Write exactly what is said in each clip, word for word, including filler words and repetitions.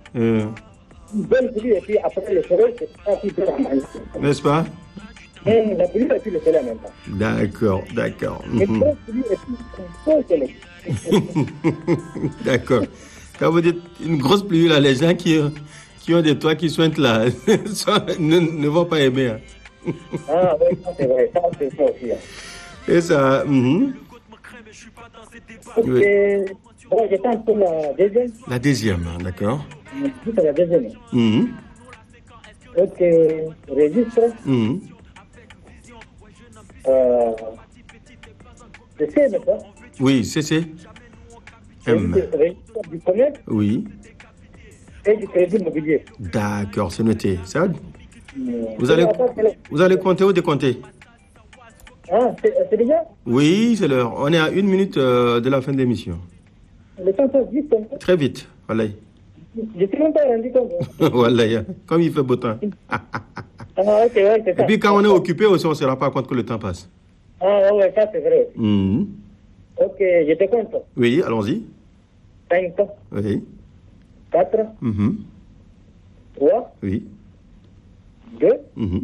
Euh, Une bonne pluie et puis après le soleil, c'est pas si dur à manger. N'est-ce pas? Hum, La pluie et puis le soleil en même temps. D'accord, d'accord. Une Mhm. bonne pluie et puis un bon soleil. D'accord. Quand vous dites une grosse pluie, là, les gens qui, qui ont des toits qui sointent là ça, ne, ne vont pas aimer. Hein. Ah oui, ça c'est vrai, ça c'est ça aussi. Hein. Et ça, mhm. Ok, Oui. bon, je tente pour la deuxième. La deuxième, hein, d'accord. Juste la deuxième. Mhm. Ok, registre. Mhm. Euh, c'est C, n'est-ce pas? Oui, c'est c'est. M. Registre registre du commerce Oui. et du crédit immobilier. D'accord, c'est noté. Ça, Hum, vous allez, c'est la- c'est la- vous allez compter ou décompter? Ah, c'est c'est déjà? Oui, c'est l'heure. On est à une minute euh, de la fin de l'émission. Le temps passe vite comme ça. Très vite. Voilà. Je suis même pas rendu compte. Hein. Voilà. Comme il fait beau temps. Ah, ok, ouais, c'est ça. Et puis quand on est occupé aussi, on ne se rend pas compte que le temps passe. Ah, ouais, ouais, ça c'est vrai. Mhm. Ok, je te compte. Oui, allons-y. cinq, Oui. quatre, Mhm. trois, Oui. deux, Mhm.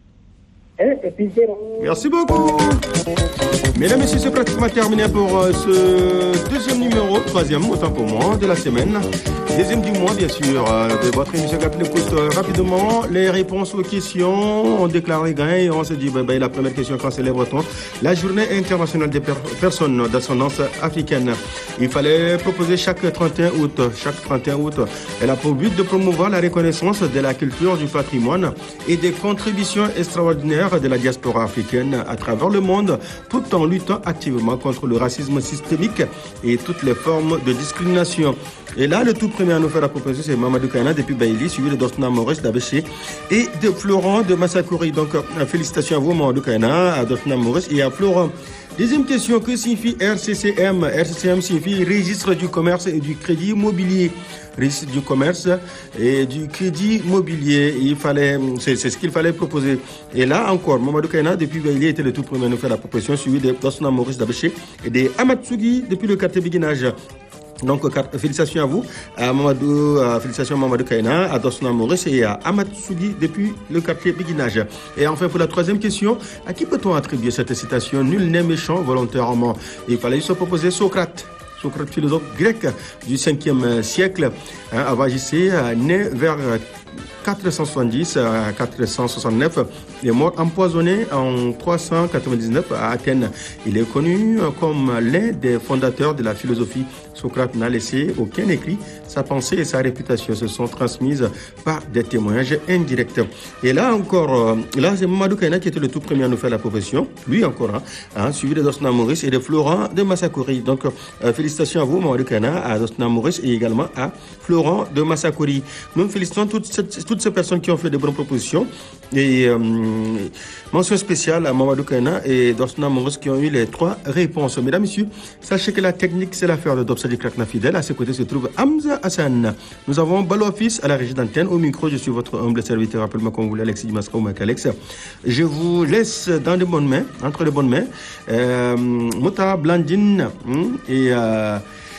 un, et puis zéro. Merci beaucoup. Mesdames et messieurs, c'est pratiquement terminé pour euh, ce deuxième numéro, troisième, autant pour moi, de la semaine. Deuxième du mois, bien sûr, euh, de votre émission Capitaine Écoute. Euh, rapidement, les réponses aux questions. On déclare les gains et on se dit, bah, bah, la première question, quand célèbre-t-on la journée internationale des per- personnes d'ascendance africaine. Il fallait proposer chaque trente et un août. Chaque trente et un août, elle a pour but de promouvoir la reconnaissance de la culture, du patrimoine et des contributions extraordinaires de la diaspora africaine à travers le monde, tout en luttant activement contre le racisme systémique et toutes les formes de discrimination. Et là, le tout premier à nous faire la proposition, c'est Mamadou Kana depuis Bailly, suivi de Dostna Maurice d'Abéché et de Florent de Massakouri. Donc, euh, félicitations à vous, Mamadou Kana, à Dostna Maurice et à Florent. Deuxième question, que signifie R C C M? R C C M signifie Registre du commerce et du crédit immobilier. Registre du commerce et du crédit immobilier. Il fallait, c'est, c'est ce qu'il fallait proposer. Et là encore, Mamadou Kaina, depuis Bailly, était le tout premier à nous faire la proposition, suivi de Dostna Maurice d'Abéché et de Amatsugi depuis le quartier Béguinage. Donc, félicitations à vous, à Mamadou, à félicitations à Mamadou Kaina, à Dostna Maurice et à Amatsugi depuis le quartier Béguinage. Et enfin, pour la troisième question, à qui peut-on attribuer cette citation? Nul n'est méchant volontairement. Il fallait se proposer Socrate. Socrate, philosophe grec du cinquième siècle, hein, avant J C, né vers quatre cent soixante-dix à quatre cent soixante-neuf. Il est mort empoisonné en trois cent quatre-vingt-dix-neuf à Athènes. Il est connu comme l'un des fondateurs de la philosophie. Socrate n'a laissé aucun écrit. Sa pensée et sa réputation se sont transmises par des témoignages indirects. Et là encore, là c'est Mamadou Kaina qui était le tout premier à nous faire la profession. Lui encore, hein, hein, suivi de Dostna Maurice et de Florent de Massakouri. Donc, euh, félicitations à vous, Mamadou Kaina, à Dostna Maurice et également à Florent de Massakouri. Nous félicitons toutes, cette, toutes ces personnes qui ont fait de bonnes propositions. Et euh, mention spéciale à Mamadou Kaina et Dostna Maurice qui ont eu les trois réponses. Mesdames, Messieurs, sachez que la technique, c'est l'affaire de Dobsadi Krakna Fidèle. À ses côtés se trouve Hamza Hassan. Nous avons Balo Fils à la régie d'antenne. Au micro, je suis votre humble serviteur. Rappelez-moi comme vous voulez, Alexis Dimasca ou Alex. Je vous laisse dans de bonnes mains, entre de bonnes mains. Euh, Mota Blandine hum, et euh,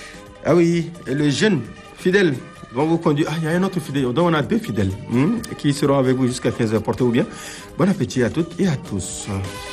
ah oui, et le jeune fidèle vont vous conduire. Ah, il y a un autre fidèle. Donc, on a deux fidèles hum, qui seront avec vous jusqu'à quinze heures. Portez-vous bien. Bon appétit à toutes et à tous.